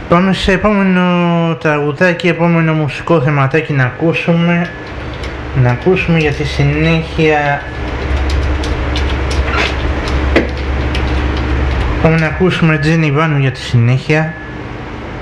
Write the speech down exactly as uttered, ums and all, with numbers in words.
Πάμε σε επόμενο τραγουδάκι, επόμενο μουσικό θεματάκι να ακούσουμε. Να ακούσουμε για τη συνέχεια. Πάμε να ακούσουμε Τζένι Βάνου για τη συνέχεια.